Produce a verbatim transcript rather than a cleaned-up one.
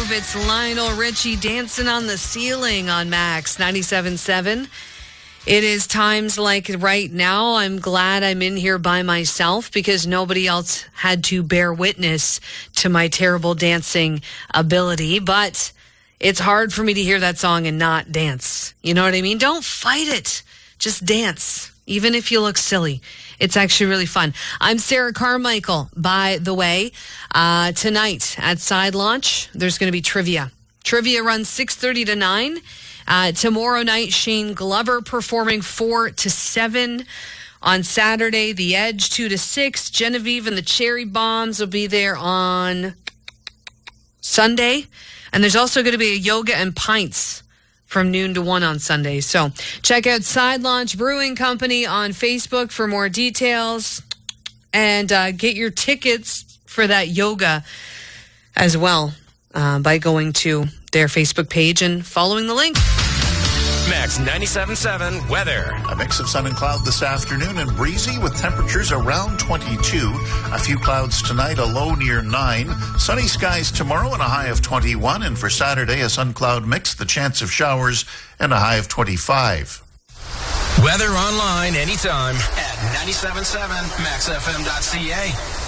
five. It's Lionel Richie dancing on the ceiling on Max ninety-seven point seven. It is times like right now, I'm glad I'm in here by myself because nobody else had to bear witness to my terrible dancing ability. But it's hard for me to hear that song and not dance. You know what I mean? Don't fight it. Just dance, even if you look silly. It's actually really fun. I'm Sarah Carmichael, by the way. Uh, tonight at Side Launch, there's going to be trivia. Trivia runs six thirty to nine. Uh, tomorrow night, Shane Glover performing four to seven. On Saturday, The Edge, two to six. Genevieve and the Cherry Bombs will be there on Sunday. And there's also going to be a yoga and pints from noon to one on Sunday. So check out Side Launch Brewing Company on Facebook for more details. And uh, get your tickets for that yoga as well uh, by going to their Facebook page and following the link. Max ninety-seven point seven weather. A mix of sun and cloud this afternoon and breezy with temperatures around twenty-two. A few clouds tonight, a low near nine. Sunny skies tomorrow and a high of twenty-one. And for Saturday, a sun-cloud mix, the chance of showers and a high of twenty-five. Weather online anytime at ninety-seven point seven max f m dot c a.